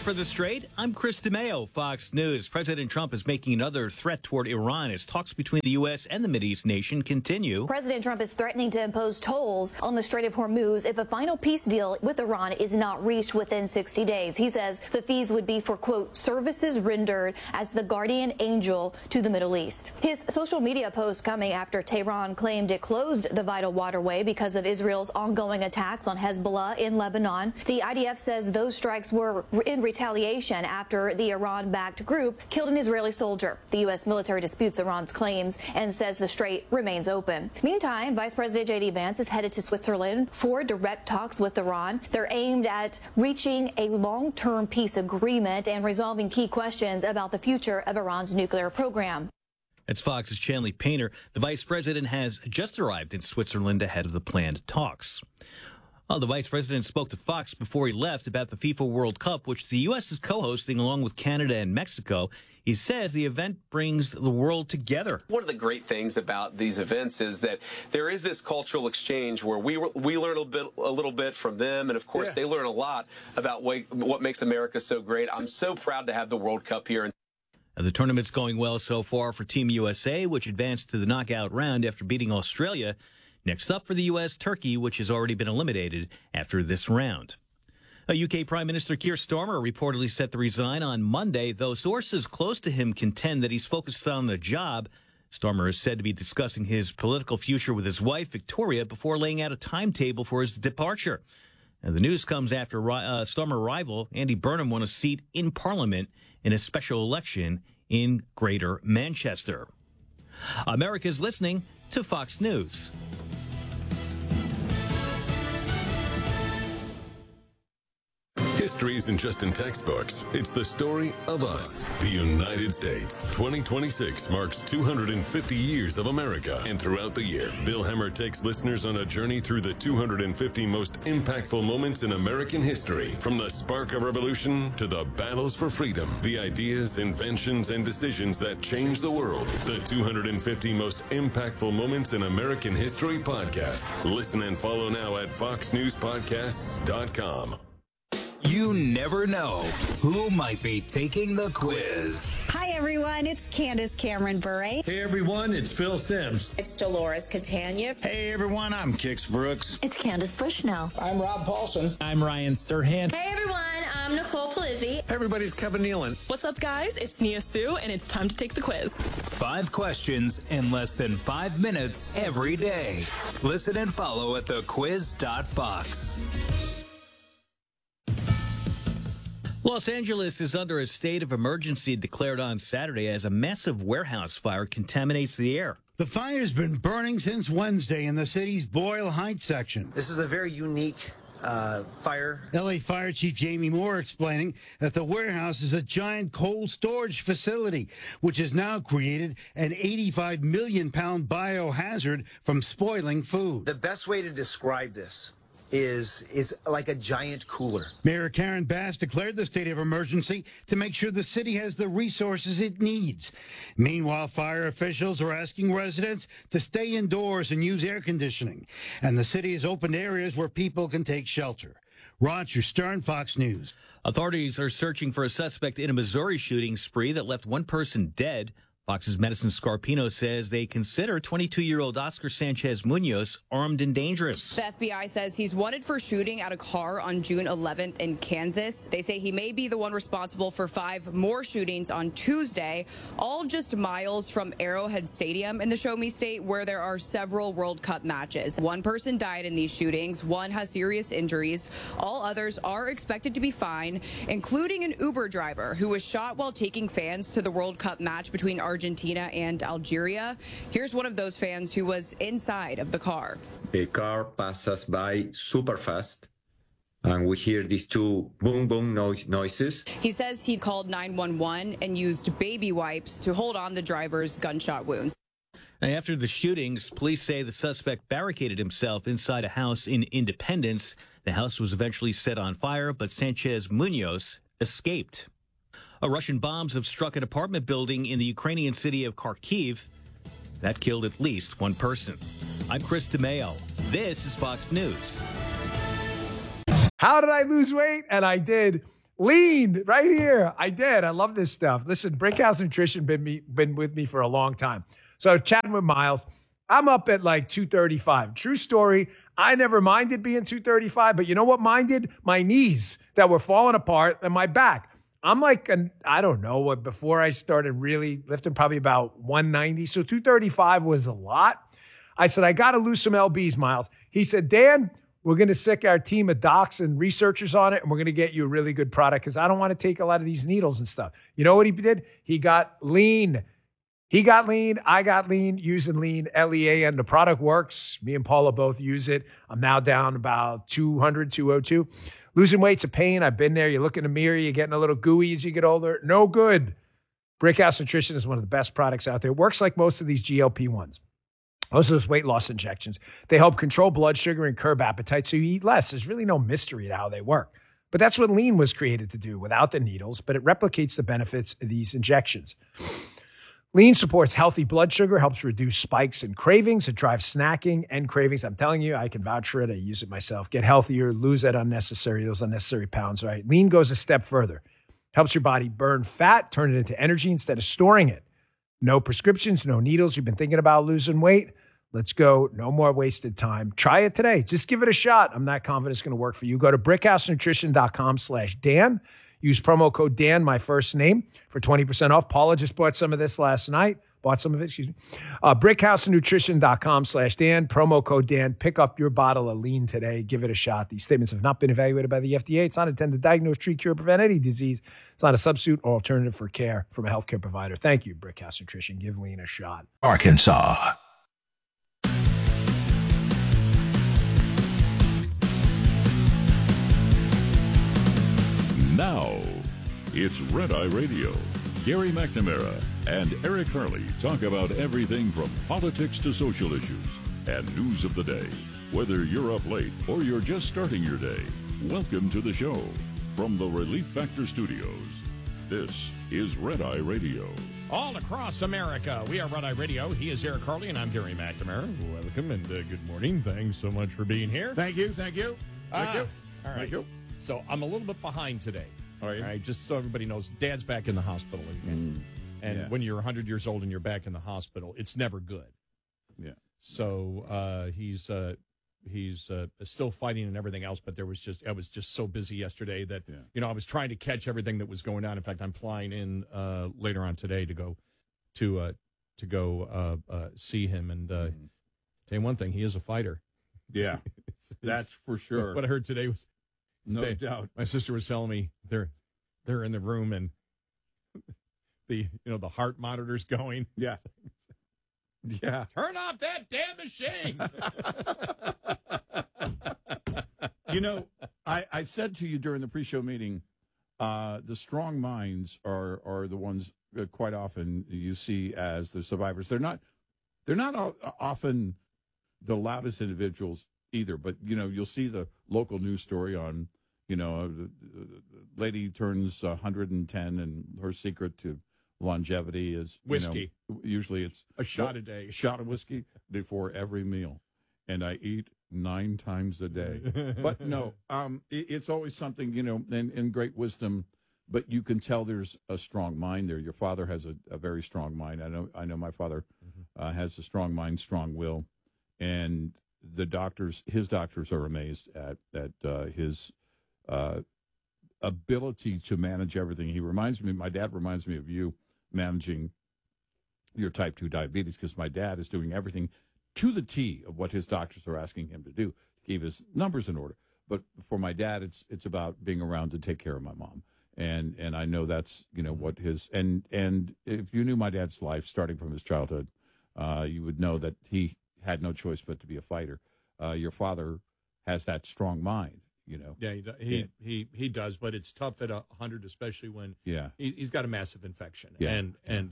for the Straight. I'm Chris DeMeo, Fox News. President Trump is making another threat toward Iran as talks between the U.S. and the Mideast nation continue. President Trump is threatening to impose tolls on the Strait of Hormuz if a final peace deal with Iran is not reached within 60 days. He says the fees would be for, quote, services rendered as the guardian angel to the Middle East. His social media post coming after Tehran claimed it closed the vital waterway because of Israel's ongoing attacks on Hezbollah in Lebanon. The IDF says those strikes were in retaliation after the Iran-backed group killed an Israeli soldier. The U.S. military disputes Iran's claims and says the strait remains open. Meantime, Vice President J.D. Vance is headed to Switzerland for direct talks with Iran. They're aimed at reaching a long-term peace agreement and resolving key questions about the future of Iran's nuclear program. That's Fox's Chanley Painter. The vice president has just arrived in Switzerland ahead of the planned talks. Well, the vice president spoke to Fox before he left about the FIFA World Cup, which the U.S. is co-hosting along with Canada and Mexico. He says the event brings the world together. One of the great things about these events is that there is this cultural exchange where we learn a little bit from them, and of course they learn a lot about what makes America so great. I'm so proud to have the World Cup here. The tournament's going well so far for Team USA, which advanced to the knockout round after beating Australia. Next up for the U.S., Turkey, which has already been eliminated after this round. UK Prime Minister Keir Starmer reportedly set to resign on Monday, though sources close to him contend that he's focused on the job. Starmer is said to be discussing his political future with his wife, Victoria, before laying out a timetable for his departure. And the news comes after Starmer rival Andy Burnham won a seat in Parliament in a special election in Greater Manchester. America's listening to Fox News. History isn't just in textbooks. It's the story of us, the United States. 2026 marks 250 years of America. And throughout the year, Bill Hemmer takes listeners on a journey through the 250 most impactful moments in American history. From the spark of revolution to the battles for freedom, the ideas, inventions, and decisions that changed the world. The 250 most impactful moments in American history podcast. Listen and follow now at foxnewspodcasts.com. You never know who might be taking the quiz. Hi, everyone. It's Candace Cameron Bure. Hey, everyone. It's Phil Sims. It's Dolores Catania. Hey, everyone. I'm Kix Brooks. It's Candace Bushnell. I'm Rob Paulson. I'm Ryan Serhant. Hey, everyone. I'm Nicole Palizzi. Hey, everybody. It's Kevin Nealon. What's up, guys? It's Nia Sue, and it's time to take the quiz. 5 questions in less than 5 minutes every day. Listen and follow at thequiz.fox. Los Angeles is under a state of emergency declared on Saturday as a massive warehouse fire contaminates the air. The fire's been burning since Wednesday in the city's Boyle Heights section. This is a very unique fire. L.A. Fire Chief Jamie Moore explaining that the warehouse is a giant cold storage facility, which has now created an 85 million pound biohazard from spoiling food. The best way to describe this is like a giant cooler. Mayor Karen Bass declared the state of emergency to make sure the city has the resources it needs. Meanwhile, fire officials are asking residents to stay indoors and use air conditioning. And the city has opened areas where people can take shelter. Roger Stern, Fox News. Authorities are searching for a suspect in a Missouri shooting spree that left one person dead. Fox's Madison Scarpino says they consider 22-year-old Oscar Sanchez Munoz armed and dangerous. The FBI says he's wanted for shooting at a car on June 11th in Kansas. They say he may be the one responsible for 5 more shootings on Tuesday, all just miles from Arrowhead Stadium in the Show Me State, where there are several World Cup matches. 1 person died in these shootings. 1 has serious injuries. All others are expected to be fine, including an Uber driver who was shot while taking fans to the World Cup match between Argentina and Algeria. Here's one of those fans who was inside of the car. A car passes by super fast, and we hear these 2 boom, boom noises. He says he called 911 and used baby wipes to hold on the driver's gunshot wounds. After the shootings, police say the suspect barricaded himself inside a house in Independence. The house was eventually set on fire, but Sanchez Munoz escaped. Russian bombs have struck an apartment building in the Ukrainian city of Kharkiv. That killed at least 1 person. I'm Chris DeMeo. This is Fox News. How did I lose weight? And I did. Lean right here. I did. I love this stuff. Listen, Brickhouse Nutrition been with me for a long time. So chatting with Miles, I'm up at like 235. True story. I never minded being 235, but you know what minded? My knees that were falling apart and my back. I'm like, I don't know what, before I started really lifting, probably about 190. So 235 was a lot. I said, I got to lose some LBs, Miles. He said, Dan, we're going to sick our team of docs and researchers on it, and we're going to get you a really good product because I don't want to take a lot of these needles and stuff. You know what he did? He got lean. He got lean. I got lean, using lean, Lean. The product works. Me and Paula both use it. I'm now down about 200, 202. Losing weight's a pain. I've been there. You look in the mirror, you're getting a little gooey as you get older. No good. Brickhouse Nutrition is one of the best products out there. It works like most of these GLP-1s. Most of those weight loss injections. They help control blood sugar and curb appetite so you eat less. There's really no mystery to how they work. But that's what lean was created to do without the needles, but it replicates the benefits of these injections. Lean supports healthy blood sugar, helps reduce spikes and cravings. It drives snacking and cravings. I'm telling you, I can vouch for it. I use it myself. Get healthier, lose those unnecessary pounds, right? Lean goes a step further. Helps your body burn fat, turn it into energy instead of storing it. No prescriptions, no needles. You've been thinking about losing weight? Let's go. No more wasted time. Try it today. Just give it a shot. I'm not confident it's going to work for you. Go to brickhousenutrition.com/Dan. Use promo code Dan, my first name, for 20% off. Paula just bought some of this last night. Brickhousenutrition.com/Dan. Promo code Dan. Pick up your bottle of lean today. Give it a shot. These statements have not been evaluated by the FDA. It's not intended to diagnose, treat, cure, prevent any disease. It's not a substitute or alternative for care from a healthcare provider. Thank you, Brickhouse Nutrition. Give lean a shot. Arkansas. Now, it's Red Eye Radio. Gary McNamara and Eric Harley talk about everything from politics to social issues and news of the day. Whether you're up late or you're just starting your day, welcome to the show. From the Relief Factor Studios, this is Red Eye Radio. All across America, we are Red Eye Radio. He is Eric Harley, and I'm Gary McNamara. Welcome and good morning. Thanks so much for being here. Thank you. Thank you. Thank you. All right. Thank you. So I'm a little bit behind today. All right. Just so everybody knows, Dad's back in the hospital again. And when you're 100 years old and you're back in the hospital, it's never good. Yeah. So he's still fighting and everything else, but I was just so busy yesterday that I was trying to catch everything that was going on. In fact, I'm flying in later on today to go see him. And tell you one thing, he is a fighter. Yeah, that's for sure. What I heard today was no doubt. My sister was telling me they're in the room and the heart monitor's going. Yeah. Yeah. Turn off that damn machine. I said to you during the pre-show meeting, the strong minds are the ones quite often you see as the survivors. They're not often the loudest individuals either, but you'll see the local news story on the lady turns 110 and her secret to longevity is whiskey. Usually it's a shot a day, a shot of whiskey before every meal, and I eat 9 times a day. But no, it's always something, and great wisdom. But you can tell there's a strong mind there. Your father has a very strong mind. I know my father has a strong mind, strong will, and his doctors are amazed at his ability to manage everything. My dad reminds me of you managing your type 2 diabetes, because my dad is doing everything to the T of what his doctors are asking him to do to keep his numbers in order. But for my dad, it's about being around to take care of my mom. And I know that's, what his, and if you knew my dad's life starting from his childhood, you would know that he had no choice but to be a fighter. Your father has that strong mind, Yeah, he does, but it's tough at 100, especially when he's got a massive infection. Yeah.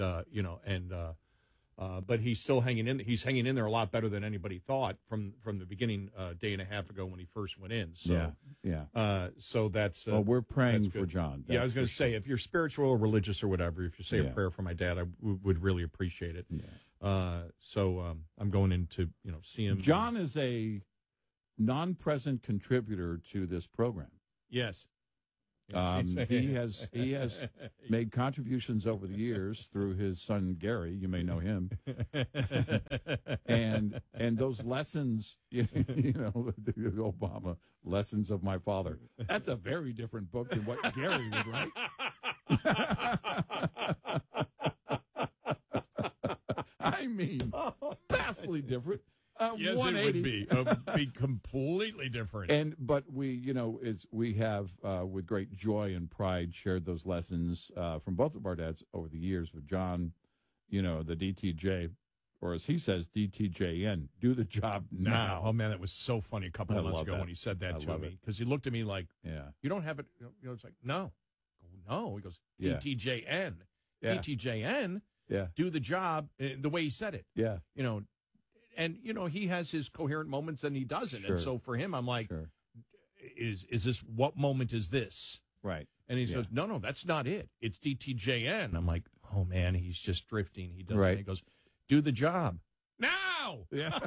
But he's still hanging in. He's hanging in there a lot better than anybody thought from the beginning, day and a half ago when he first went in. So so that's well, we're praying for John. I was going to say, if you're spiritual or religious or whatever, if you say a prayer for my dad, I would really appreciate it. Yeah. So I'm going in to see him. John is a non-present contributor to this program. Yes. He has made contributions over the years through his son Gary. You may know him, and those lessons, the Obama lessons of my father. That's a very different book than what Gary would write. I mean, vastly different. Yes, it would be. It would be completely different. But we have with great joy and pride shared those lessons from both of our dads over the years. With John, the DTJ, or as he says, DTJN, do the job now. Oh man, that was so funny a couple of months ago when he said that to me, because he looked at me like, you don't have it. It's like, no. He goes, DTJN, DTJN, do the job. The way he said it, And, he has his coherent moments and he doesn't. Sure. And so for him, I'm like, is this, what moment is this? Right. And he says, no, that's not it. It's DTJN. I'm like, oh, man, he's just drifting. He doesn't. Right. He goes, do the job. Now! Yeah.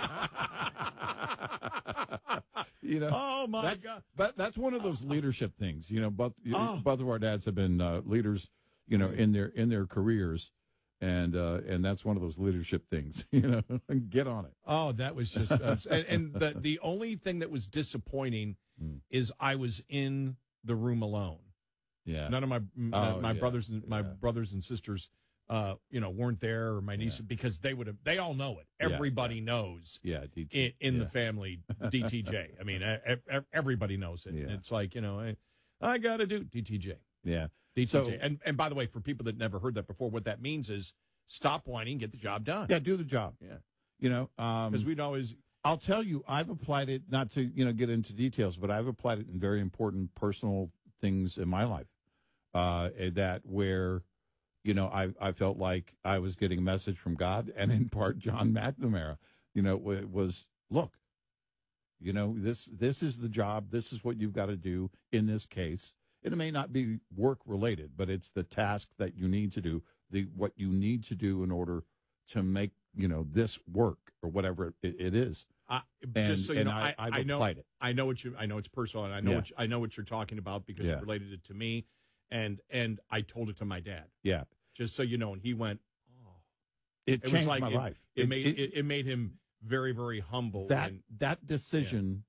Oh, my God. But that's one of those leadership things. Both of our dads have been leaders, in their careers. And that's one of those leadership things, get on it. Oh, that was just, and the only thing that was disappointing is I was in the room alone. Yeah. None of my brothers and sisters, weren't there, or my niece, because they all know it. Everybody knows. Yeah. In the family, DTJ. I mean, everybody knows it. Yeah. It's like, I got to do DTJ. Yeah. DTJ. So, and by the way, for people that never heard that before, what that means is stop whining, get the job done. Yeah, do the job. Yeah. Because we'd always... I'll tell you, I've applied it, not to, get into details, but I've applied it in very important personal things in my life. That where, I felt like I was getting a message from God, and in part John McNamara, it was, look, this is the job, this is what you've got to do in this case. It may not be work related, but it's the task that you need to do, what you need to do in order to make, this work or whatever it is. Just so you know, I know it. I know it's personal, and I know what you're talking about because it related it to me, and I told it to my dad. Yeah. Just so you know, and he went, oh. It changed my life. It made him very, very humble. That decision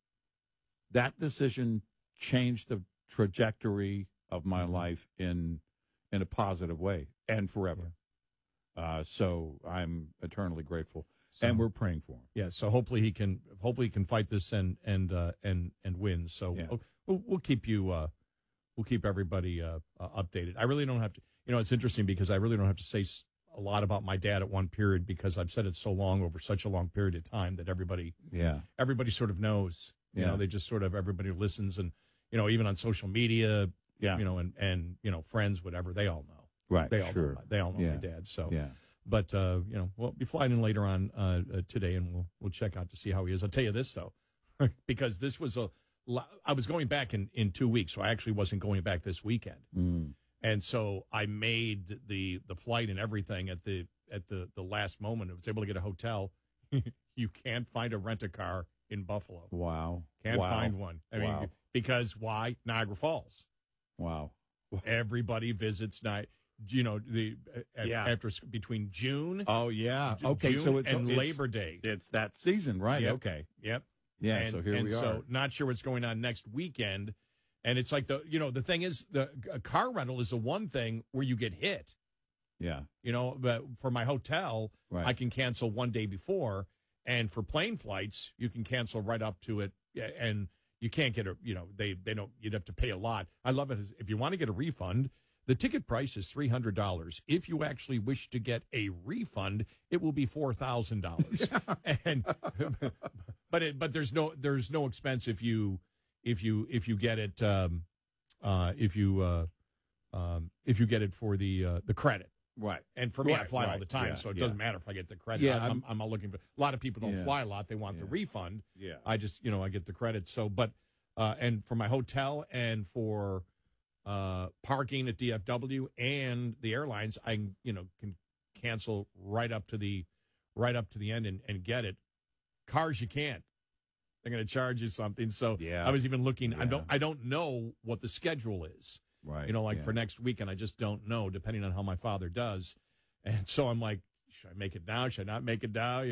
changed the trajectory of my life in a positive way and forever. So I'm eternally grateful, and we're praying for him. Yeah. So hopefully he can fight this and win. So we'll keep everybody updated. I really don't have to. It's interesting because I really don't have to say a lot about my dad at one period because I've said it so long over such a long period of time that everybody sort of knows. They just sort of everybody listens and. Even on social media, and friends, whatever, they all know. Right, they all know my dad. So, but we'll be flying in later on today, and we'll check out to see how he is. I'll tell you this though, because this was I was going back in 2 weeks, so I actually wasn't going back this weekend, and so I made the flight and everything at the last moment. I was able to get a hotel. You can't find a rent-a-car in Buffalo. Wow, can't find one. I mean. Because why? Niagara Falls. Wow. Everybody visits after between June. Oh yeah. Okay. June and Labor Day. It's that season, right? Yep. Okay. Yep. Yeah. So here we are. So not sure what's going on next weekend. And it's like the thing is a car rental is the one thing where you get hit. Yeah. But for my hotel, right. I can cancel one day before, and for plane flights, you can cancel right up to it, and. You can't get they don't, you'd have to pay a lot. I love it. If you want to get a refund, the ticket price is $300. If you actually wish to get a refund, it will be $4,000. And, but there's no expense if you get it, if you get it for the credit. Right. And for me, I fly all the time, so it doesn't matter if I get the credit. Yeah, I'm not looking for. A lot of people don't fly a lot; they want the refund. Yeah. I just, I get the credit. So, but and for my hotel and for parking at DFW and the airlines, I can cancel right up to the end and get it. Cars, you can't. They're going to charge you something. So Yeah. I was even looking. Yeah. I don't know what the schedule is. Right. You know, like yeah. for next weekend, I just don't know, depending on how my father does. And so I'm like, should I make it now? Should I not make it now?